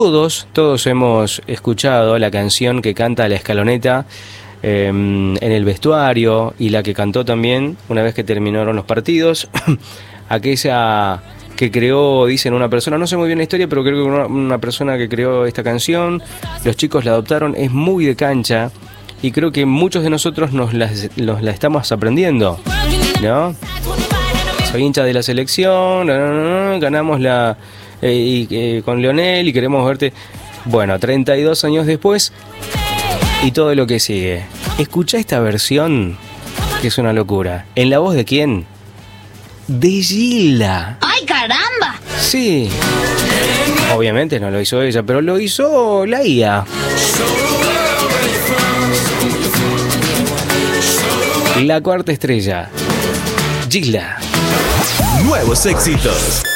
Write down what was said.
Todos hemos escuchado la canción que canta La Escaloneta en el vestuario, y la que cantó también una vez que terminaron los partidos. Aquella que creó, dicen, una persona, no sé muy bien la historia, pero creo que una persona que creó esta canción, los chicos la adoptaron, es muy de cancha, y creo que muchos de nosotros nos la estamos aprendiendo, ¿no? Soy hincha de la selección, ganamos con Lionel y queremos verte. Bueno, 32 años después y todo lo que sigue. Escuchá esta versión, que es una locura. ¿En la voz de quién? De Gilda. ¡Ay, caramba! Sí. Obviamente no lo hizo ella, pero lo hizo la IA. La cuarta estrella, Gilda. Nuevos éxitos.